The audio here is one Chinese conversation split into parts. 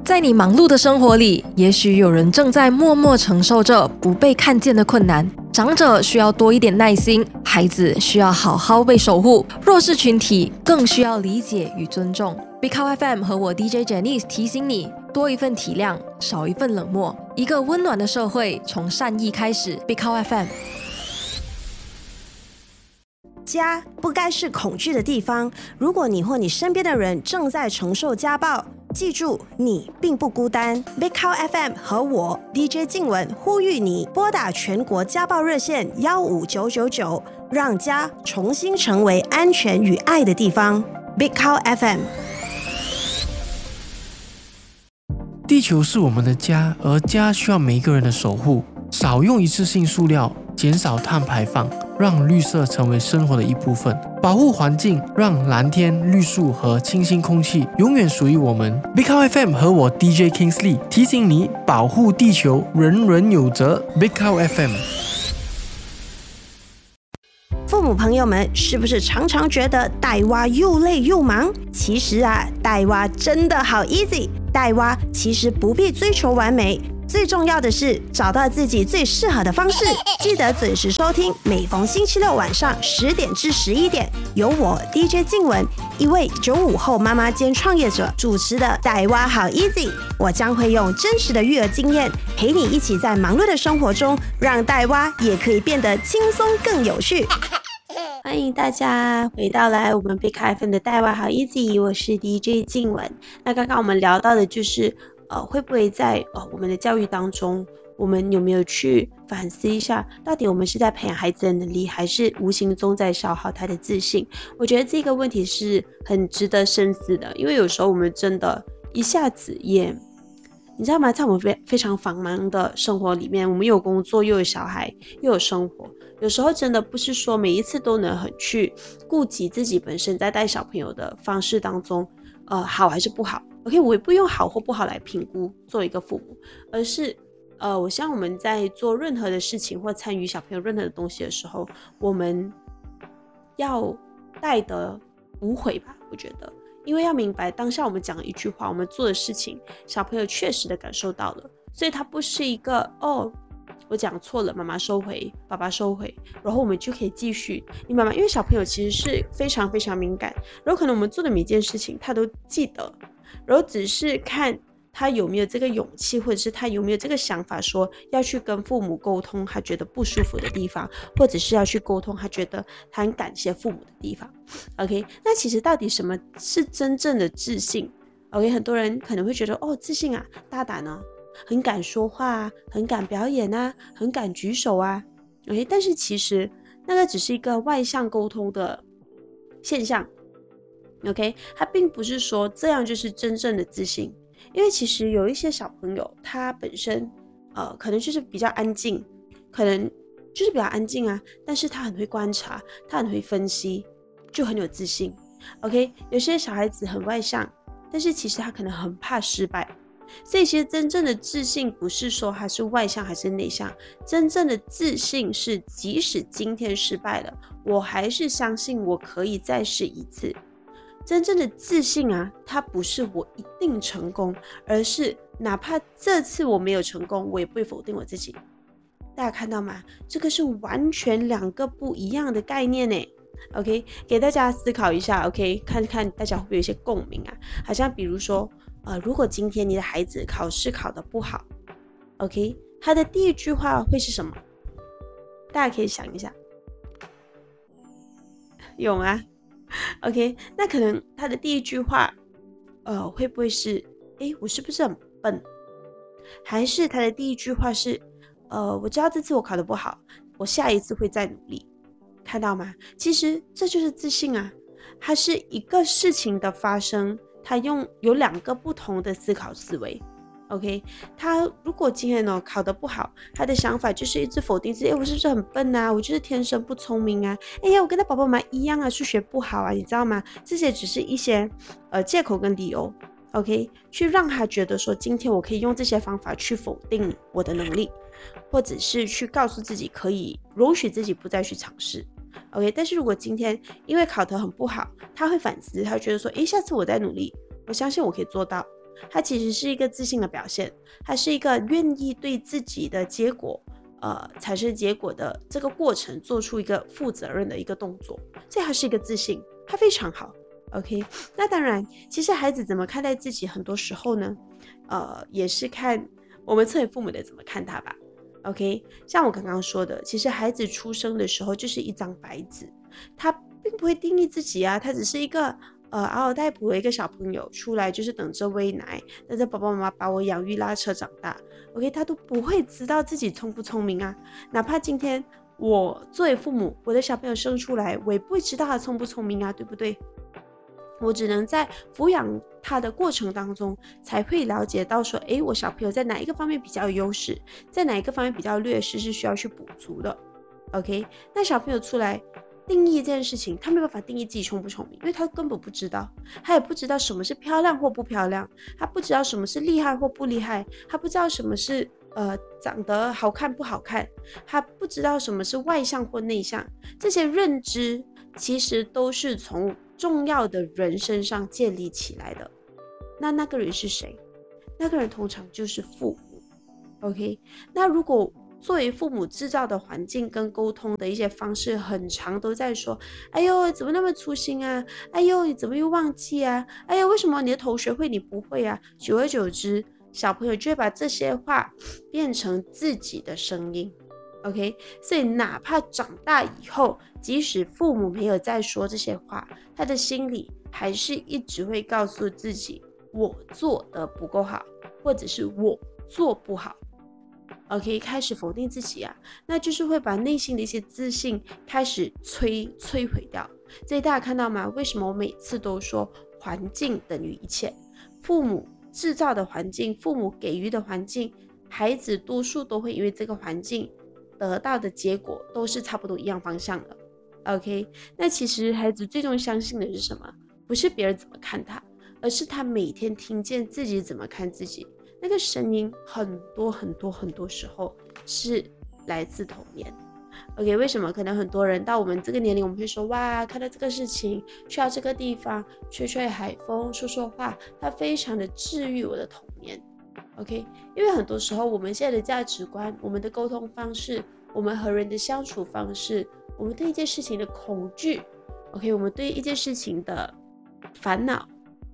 在你忙碌的生活里，也许有人正在默默承受着不被看见的困难。长者需要多一点耐心，孩子需要好好被守护，弱势群体更需要理解与尊重。Big Cow FM 和我 DJ Janice 提醒你，多一份体谅，少一份冷漠。一个温暖的社会从善意开始。Big Cow FM。 家不该是恐惧的地方。如果你或你身边的人正在承受家暴，记住，你并不孤单。Big Cow FM 和我 DJ 静雯呼吁你拨打全国家暴热线15999，让家重新成为安全与爱的地方。Big Cow FM。 地球是我们的家，而家需要每一个人的守护。少用一次性塑料，减少碳排放，让绿色成为生活的一部分。保护环境，让蓝天、绿树和清新空气永远属于我们。Big Cow FM 和我 DJ Kingsley 提醒你，保护地球，人人有责。Big Cow FM。 父母朋友们，是不是常常觉得带娃又累又忙？其实啊，带娃真的好 easy。带娃其实不必追求完美，最重要的是找到自己最适合的方式。记得准时收听，每逢星期六晚上10点至11点，由我 DJ 静雯，一位95后妈妈兼创业者主持的带娃好 easy。我将会用真实的育儿经验，陪你一起在忙碌的生活中，让带娃也可以变得轻松更有趣。欢迎大家回到来我们 Big Cow FM 的带娃好 easy， 我是 DJ 静雯。那刚刚我们聊到的就是会不会在我们的教育当中，我们有没有去反思一下，到底我们是在培养孩子的能力，还是无形中在消耗他的自信？我觉得这个问题是很值得深思的，因为有时候我们真的一下子也，你知道吗，在我们非常繁忙的生活里面，我们有工作又有小孩又有生活，有时候真的不是说每一次都能很去顾及自己本身在带小朋友的方式当中好还是不好。OK， 我也不用好或不好来评估做一个父母，而是我希望我们在做任何的事情或参与小朋友任何的东西的时候，我们要带得无悔吧，我觉得。因为要明白当下我们讲的一句话，我们做的事情，小朋友确实的感受到了，所以它不是一个我讲错了，妈妈收回，爸爸收回，然后我们就可以继续。你明白吗？因为小朋友其实是非常非常敏感，然后可能我们做的每件事情他都记得，然后只是看他有没有这个勇气，或者是他有没有这个想法，说要去跟父母沟通他觉得不舒服的地方，或者是要去沟通他觉得他很感谢父母的地方。 OK， 那其实到底什么是真正的自信？ OK， 很多人可能会觉得自信啊，大胆啊，很敢说话啊，很敢表演啊，很敢举手啊。 OK， 但是其实那个只是一个外向沟通的现象。 OK， 它并不是说这样就是真正的自信。因为其实有一些小朋友他本身可能就是比较安静，可能就是比较安静啊，但是他很会观察，他很会分析，就很有自信。 OK， 有些小孩子很外向，但是其实他可能很怕失败。所以其实真正的自信不是说他是外向还是内向，真正的自信是即使今天失败了，我还是相信我可以再试一次。真正的自信啊，它不是我一定成功，而是哪怕这次我没有成功，我也不会否定我自己。大家看到吗？这个是完全两个不一样的概念呢。 OK， 给大家思考一下。 OK， 看看大家会不会有一些共鸣啊？好像比如说如果今天你的孩子考试考得不好， OK， 他的第一句话会是什么？大家可以想一下，有吗？OK， 那可能他的第一句话会不会是我是不是很笨？还是他的第一句话是我知道这次我考得不好，我下一次会再努力。看到吗？其实这就是自信啊，它是一个事情的发生，它有两个不同的思考思维。OK， 他如果今天考得不好，他的想法就是一直否定自己，我是不是很笨啊？我就是天生不聪明啊！我跟他爸爸妈妈一样啊，数学不好啊，你知道吗？这些只是一些借口跟理由。OK， 去让他觉得说，今天我可以用这些方法去否定我的能力，或者是去告诉自己可以容许自己不再去尝试。OK， 但是如果今天因为考得很不好，他会反思，他会觉得说，下次我再努力，我相信我可以做到。 它其实是一个自信的表现，它是一个愿意对自己的结果产生结果的这个过程做出一个负责任的一个动作，所以它是一个自信，它非常好。OK， 那当然其实孩子怎么看待自己很多时候呢也是看我们作为父母的怎么看他吧。OK， 像我刚刚说的，其实孩子出生的时候就是一张白纸，他并不会定义自己啊，他只是一个嗷嗷待哺的一个小朋友，出来就是等着喂奶，等着爸爸妈妈把我养育拉扯长大。OK， 他都不会知道自己聪不聪明啊，哪怕今天我作为父母，我的小朋友生出来，我也不会知道他聪不聪明啊，对不对？我只能在抚养他的过程当中，才会了解到说，我小朋友在哪一个方面比较有优势，在哪一个方面比较劣势，是需要去补足的。OK， 那小朋友出来定义这件事情，他没办法定义自己聪不聪明，因为他根本不知道，他也不知道什么是漂亮或不漂亮，他不知道什么是厉害或不厉害，他不知道什么是长得好看不好看，他不知道什么是外向或内向，这些认知其实都是从重要的人身上建立起来的。那个人是谁？那个人通常就是父母。 OK， 那如果作为父母制造的环境跟沟通的一些方式很常都在说，哎呦怎么那么粗心啊，哎呦你怎么又忘记啊，哎呦为什么你的头学会你不会啊，久而久之小朋友就会把这些话变成自己的声音。 OK， 所以哪怕长大以后，即使父母没有再说这些话，他的心里还是一直会告诉自己，我做得不够好，或者是我做不好。 OK， 开始否定自己啊，那就是会把内心的一些自信开始摧毁掉。所以大家看到吗？为什么我每次都说环境等于一切？父母制造的环境，父母给予的环境，孩子多数都会因为这个环境得到的结果都是差不多一样方向的。 OK， 那其实孩子最终相信的是什么？不是别人怎么看他，而是他每天听见自己怎么看自己，那个声音很多时候是来自童年。 OK， 为什么可能很多人到我们这个年龄，我们会说哇，看到这个事情，去到这个地方，吹吹海风，说说话，它非常的治愈我的童年。 OK， 因为很多时候我们现在的价值观，我们的沟通方式，我们和人的相处方式，我们对一件事情的恐惧 OK， 我们对一件事情的烦恼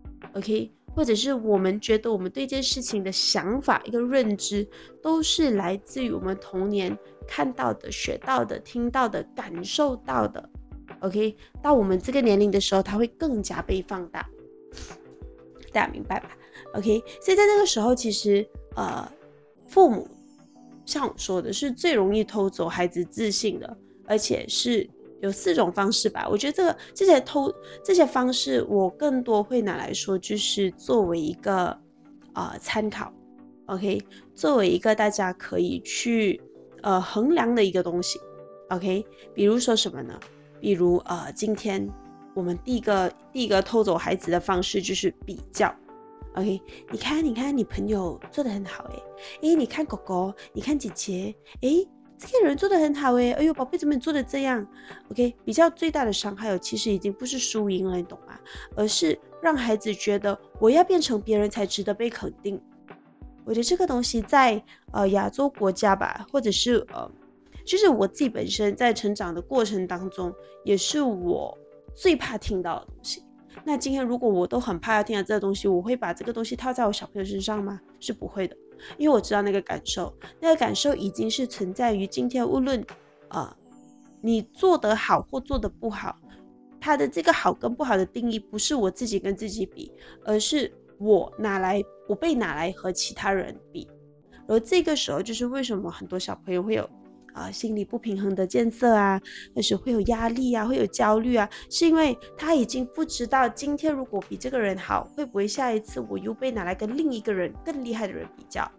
OK， 或者是我们觉得我们对一件事情的想法，一个认知，都是来自于我们童年看到的、学到的、听到的、感受到的。 OK， 到我们这个年龄的时候，它会更加被放大，大家明白吧？ OK， 所以在那个时候，其实父母像我说的是最容易偷走孩子自信的，而且是有4种方式吧。我觉得这些方式，我更多会拿来说，就是作为一个参考 ，OK， 作为一个大家可以去衡量的一个东西 ，OK。比如说什么呢？比如今天我们第一个偷走孩子的方式就是比较。OK， 你看你朋友做得很好你看狗狗，你看姐姐，这个人做得很好哎呦宝贝怎么你做得这样 ？OK， 比较最大的伤害其实已经不是输赢了，你懂吗？而是让孩子觉得我要变成别人才值得被肯定。我觉得这个东西在亚洲国家吧，或者是就是我自己本身在成长的过程当中，也是我最怕听到的东西。那今天如果我都很怕要听到这个东西，我会把这个东西套在我小朋友身上吗？是不会的，因为我知道那个感受已经是存在于今天，无论你做得好或做得不好，它的这个好跟不好的定义不是我自己跟自己比，而是我被拿来和其他人比。而这个时候就是为什么很多小朋友会有心理不平衡的建设或者会有压力会有焦虑是因为他已经不知道今天如果比这个人好，会不会下一次我又被拿来跟另一个人更厉害的人比较。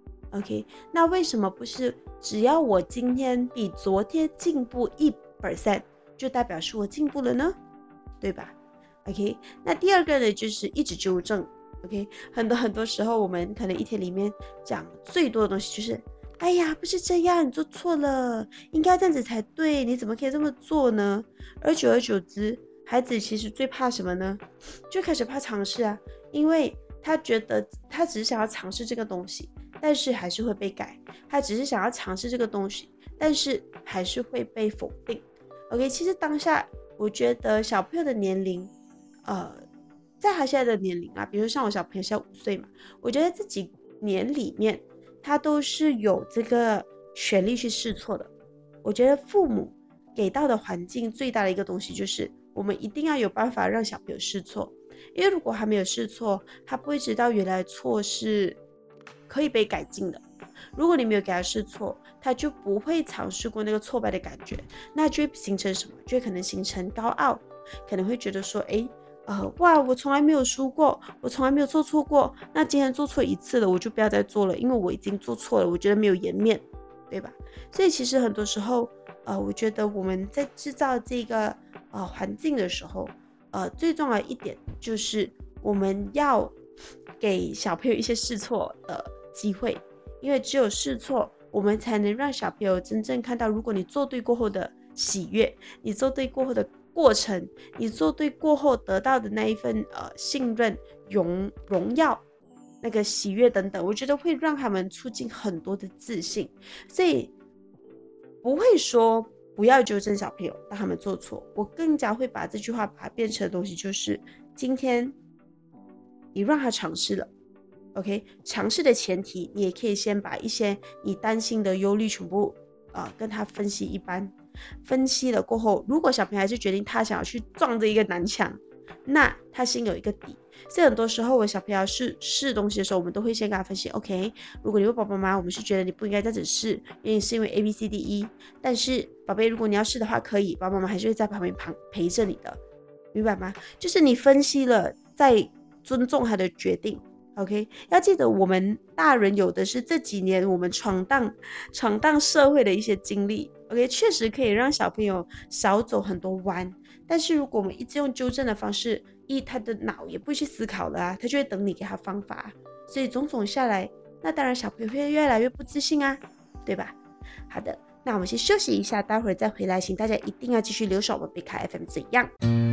OK， 那为什么不是只要我今天比昨天进步 1% 就代表是我进步了呢？对吧？ OK， 那第二个呢就是一直纠正。 OK， 很多时候我们可能一天里面讲最多的东西就是哎呀不是这样，你做错了，应该这样子才对，你怎么可以这么做呢？而久而久之，孩子其实最怕什么呢？就开始怕尝试因为他觉得他只是想要尝试这个东西，但是还是会被改，他只是想要尝试这个东西，但是还是会被否定。 OK， 其实当下我觉得小朋友的年龄在他现在的年龄比如像我小朋友现在5岁嘛，我觉得这几年里面他都是有这个权利去试错的。我觉得父母给到的环境最大的一个东西就是我们一定要有办法让小朋友试错，因为如果还没有试错，他不会知道原来错是可以被改进的。如果你没有给他试错，他就不会尝试过那个挫败的感觉，那就会形成什么？就会可能形成高傲，可能会觉得说哇，我从来没有输过，我从来没有做错过，那今天做错一次了，我就不要再做了，因为我已经做错了，我觉得没有颜面，对吧？所以其实很多时候我觉得我们在制造这个环境的时候最重要的一点就是我们要给小朋友一些试错的机会，因为只有试错我们才能让小朋友真正看到，如果你做对过后的喜悦，你做对过后的过程，你做对过后得到的那一份信任、荣耀、那个喜悦等等，我觉得会让他们促进很多的自信。所以不会说不要纠正小朋友让他们做错，我更加会把这句话把它变成的东西就是今天你让他尝试了 OK， 尝试的前提你也可以先把一些你担心的忧虑全部跟他分析一番，分析了过后，如果小朋友还是决定他想要去撞这一个南墙，那他心有一个底。所以很多时候我小朋友试东西的时候，我们都会先跟他分析 OK， 如果你问爸爸妈妈，我们是觉得你不应该这样子试，原因是因为 ABCDE， 但是宝贝如果你要试的话可以，爸爸妈妈还是会在旁边陪着你的，明白吗？就是你分析了再尊重他的决定。 OK， 要记得我们大人有的是这几年我们闯荡社会的一些经历 OK， 确实可以让小朋友少走很多弯，但是如果我们一直用纠正的方式，他的脑也不会去思考了他就会等你给他方法，所以种种下来，那当然小朋友会越来越不自信对吧？好的，那我们先休息一下，待会儿再回来，请大家一定要继续留守我们贝卡 FM 怎样。